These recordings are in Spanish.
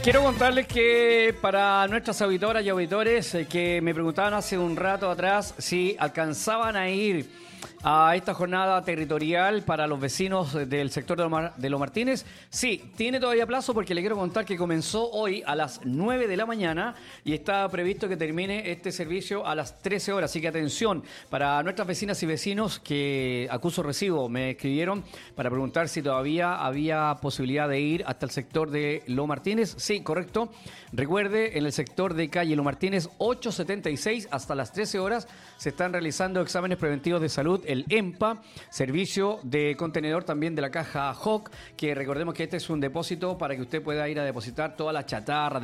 Quiero contarles que para nuestras auditoras y auditores que me preguntaban hace un rato atrás si alcanzaban a ir a esta jornada territorial para los vecinos del sector de Los Martínez. Sí, tiene todavía plazo porque le quiero contar que comenzó hoy a las 9 de la mañana y está previsto que termine este servicio a las 13 horas. Así que atención, para nuestras vecinas y vecinos que acuso recibo me escribieron para preguntar si todavía había posibilidad de ir hasta el sector de Los Martínez. Sí, correcto. Recuerde, en el sector de calle Los Martínez 876 hasta las 13 horas se están realizando exámenes preventivos de salud, el EMPA, servicio de contenedor también de la caja HOC, que recordemos que este es un depósito para que usted pueda ir a depositar toda la chatarra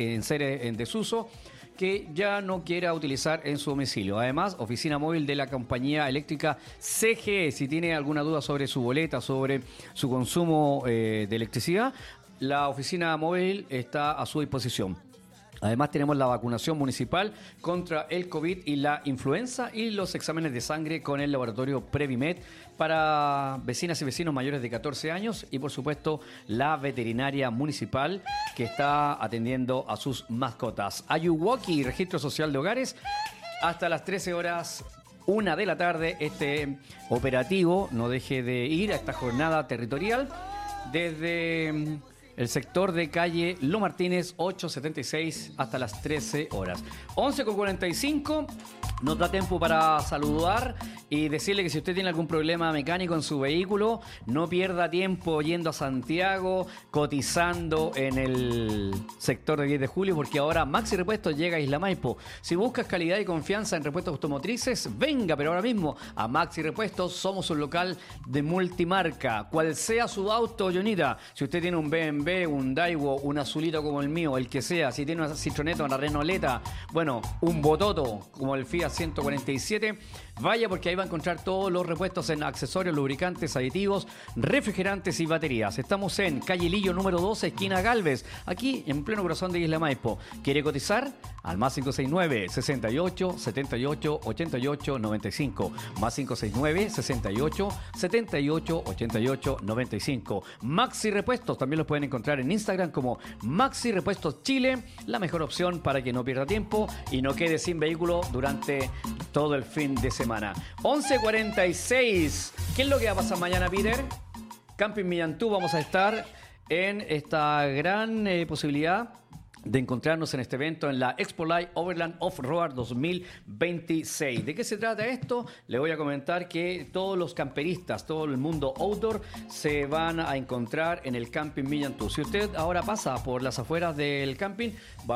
en desuso que ya no quiera utilizar en su domicilio. Además, oficina móvil de la compañía eléctrica CGE. Si tiene alguna duda sobre su boleta, sobre su consumo de electricidad, la oficina móvil está a su disposición. Además tenemos la vacunación municipal contra el COVID y la influenza y los exámenes de sangre con el laboratorio Previmed para vecinas y vecinos mayores de 14 años y por supuesto la veterinaria municipal que está atendiendo a sus mascotas. Ayuwoki, registro social de hogares, hasta las 13 horas. 1 de la tarde, este operativo. No deje de ir a esta jornada territorial desde el sector de calle Los Martínez 876 hasta las 13 horas. 11:45, nos da tiempo para saludar y decirle que si usted tiene algún problema mecánico en su vehículo, no pierda tiempo yendo a Santiago, cotizando en el sector de 10 de julio, porque ahora Maxi Repuestos llega a Isla Maipo. Si buscas calidad y confianza en repuestos automotrices, venga, pero ahora mismo a Maxi Repuestos. Somos un local de multimarca. Cual sea su auto, Jonita, si usted tiene un BMW, un Daewoo, un azulito como el mío, el que sea, si tiene una Citroneta, una Renoleta, bueno, un Bototo como el Fiat 147, vaya porque ahí va a encontrar todos los repuestos en accesorios, lubricantes, aditivos, refrigerantes y baterías. Estamos en calle Lillo número 12, esquina Galvez, aquí en pleno corazón de Isla Maipo. ¿Quiere cotizar? Al más 569 68 78 88 95, más 569 68 78 88 95. Maxi Repuestos también los pueden encontrar en Instagram como Maxi Repuestos Chile, la mejor opción para que no pierda tiempo y no quede sin vehículo durante todo el fin de semana. 11:46. ¿Qué es lo que va a pasar mañana, Peter? Camping Millantú, vamos a estar en esta gran posibilidad de encontrarnos en este evento en la Expo Live Overland Off-Road 2026. ¿De qué se trata esto? Le voy a comentar que todos los camperistas, todo el mundo outdoor se van a encontrar en el Camping Millantú. Si usted ahora pasa por las afueras del camping, va